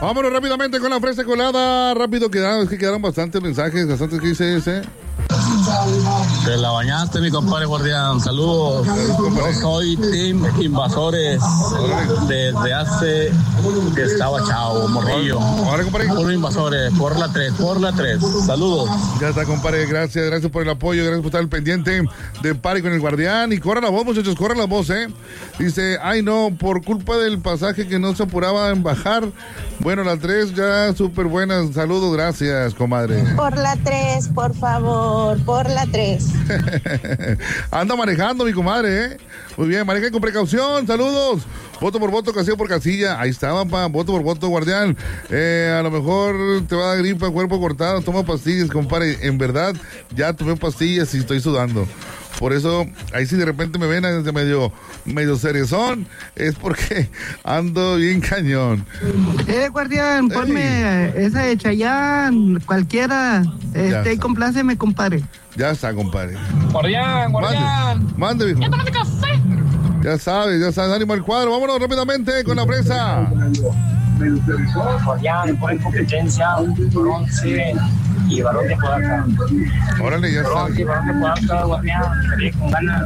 Vámonos rápidamente con la fresa colada. Rápido quedaron, es que quedaron bastantes mensajes, bastantes que dice ese. Te la bañaste, mi compadre guardián. Saludos. Yo soy Team Invasores desde hace que estaba chavo, morrillo. Ahora, compadre. Puro Invasores, por la 3. Saludos. Ya está, compadre. Gracias por el apoyo. Gracias por estar al pendiente de Pari con el guardián. Y corra la voz, muchachos, corra la voz, Dice, ay no, por culpa del pasaje que no se apuraba en bajar. Bueno, la 3 ya súper buena. Saludos, gracias, comadre. Por la 3, por favor, por la 3. Anda manejando, mi comadre, Muy bien, manejen con precaución. Saludos. Voto por voto, casilla por casilla. Ahí está, papá. Voto por voto, guardián. A lo mejor te va a dar gripa, cuerpo cortado. Toma pastillas, compadre. En verdad, ya tomé pastillas y estoy sudando. Por eso, ahí si de repente me ven medio cerezón, es porque ando bien cañón. Guardián, ponme esa de Chayanne, cualquiera, y compláceme, compadre. Ya está, compadre. Guardián. Mande, viejo. Ya tomaste café. Ya sabes, ánimo al cuadro. Vámonos rápidamente con la presa. Guardián, ponen competencia, bronce y varón de Podaca. Órale, ya está. Bronce y varón de Podaca, guardián, con ganas.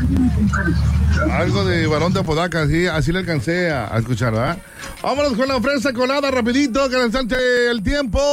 Algo de varón de Apodaca, así le alcancé a escuchar, ¿verdad? Vámonos con la fresa colada rapidito, que alcance el tiempo.